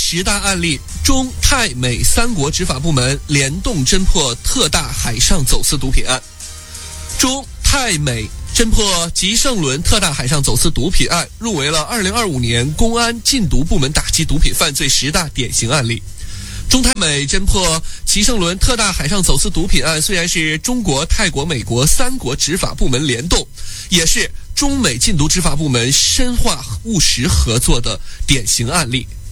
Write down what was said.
10大案例，中泰美3国执法部门联动侦破特大海上走私毒品案。中泰美侦破吉盛伦特大海上走私毒品案，入围了2025年公安禁毒部门打击毒品犯罪10大典型案例。中泰美侦破吉盛伦特大海上走私毒品案，虽然是中国、泰国、美国3国执法部门联动，也是中美禁毒执法部门深化务实合作的典型案例。